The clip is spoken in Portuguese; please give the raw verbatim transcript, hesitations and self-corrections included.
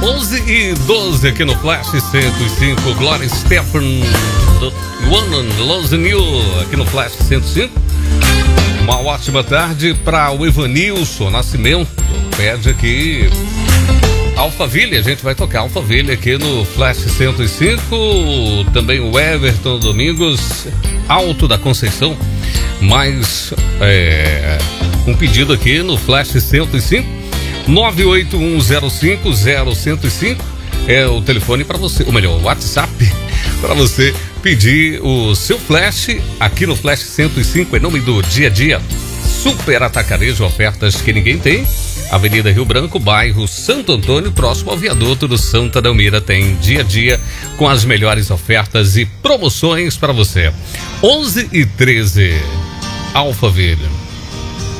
onze e doze aqui no Flash cento e cinco. Gloria Stefan, One and Lose You aqui no Flash cento e cinco. Uma ótima tarde para o Evanilson Nascimento. Pede aqui Alphaville, a gente vai tocar Alphaville aqui no Flash cento e cinco. Também o Everton Domingos, Alto da Conceição. Mais é, um pedido aqui no Flash cento e cinco. nove oito um zero cinco zero cento e cinco é o telefone para você, ou melhor, o WhatsApp para você pedir o seu flash aqui no Flash cento e cinco, em nome do Dia a Dia Super Atacarejo, ofertas que ninguém tem. Avenida Rio Branco, bairro Santo Antônio, próximo ao viaduto do Santa Delmira. Tem Dia a Dia com as melhores ofertas e promoções para você. onze e treze, Alphaville.